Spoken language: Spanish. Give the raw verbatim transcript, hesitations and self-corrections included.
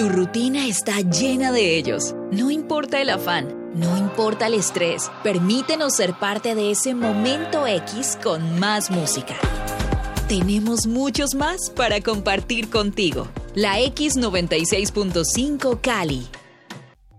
Tu rutina está llena de ellos. No importa el afán, no importa el estrés. Permítenos ser parte de ese momento X con más música. Tenemos muchos más para compartir contigo. La X noventa y seis punto cinco Cali.